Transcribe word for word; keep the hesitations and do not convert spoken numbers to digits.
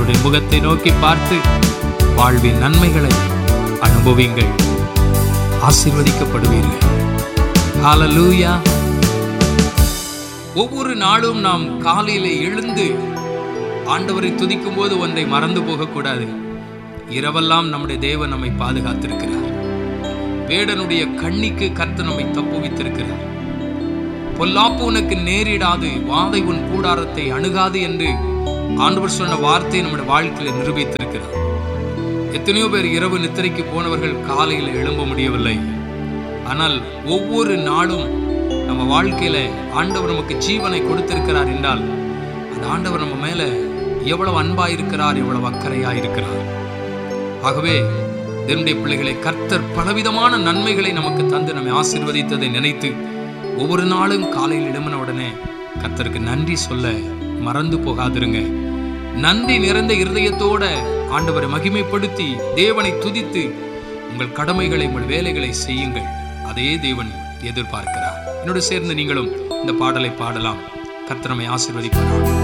அவருடைய முகத்தை நோக்கி பார்த்து வாழ்வின் நன்மைகளை அனுபவிங்கள், ஆசீர்வதிக்கப்படுவீர்கள். ஹல்லேலூயா. ஒவ்வொரு நாளும் நாம் காலையில எழுந்து ஆண்டவரை துதிக்கும் போது ஒன்றை மறந்து போகக்கூடாது. இரவெல்லாம் நம்முடைய தேவன் நம்மை பாதுகாத்திருக்கிறார். வேடனுடைய கண்ணிக்கு கர்த்தர் நம்மை தப்புவித்திருக்கிறார். பொல்லாப்பு உனக்கு நேரிடாது, வாதை உன் கூடாரத்தை அணுகாது என்று ஆண்டவர் சொன்ன வார்த்தையை நம்முடைய வாழ்க்கையில் நிரூபித்திருக்கிறார். எத்தனையோ பேர் இரவு நித்திரைக்கு போனவர்கள் காலையில் எழும்ப முடியவில்லை. ஆனால் ஒவ்வொரு நாளும் நம்ம வாழ்க்கையில ஆண்டவர் நமக்கு ஜீவனை கொடுத்திருக்கிறார் என்றால் அந்த ஆண்டவர் நம்ம மேல எவ்வளவு அன்பா இருக்கிறார், எவ்வளவு அக்கறையா இருக்கிறார். ஆகவே தேவனுடைய பிள்ளைகளை, கர்த்தர் பலவிதமான நன்மைகளை நமக்கு தந்து நம்மை ஆசீர்வதித்ததை நினைத்து ஒவ்வொரு நாளும் காலையில் எழும்பின உடனே கர்த்தருக்கு நன்றி சொல்ல மறந்து போகாதிருங்க. நன்றி நிறைந்த இருதயத்தோட ஆண்டவரை மகிமைப்படுத்தி தேவனை துதித்து உங்கள் கடமைகளை, உங்கள் வேலைகளை செய்யுங்கள். அதே தேவன் எதிர்பார்க்கிறார். என்னோடு சேர்ந்து நீங்களும் இந்த பாடலை பாடலாம். கர்த்தர் நம்மை ஆசீர்வதிப்பார்.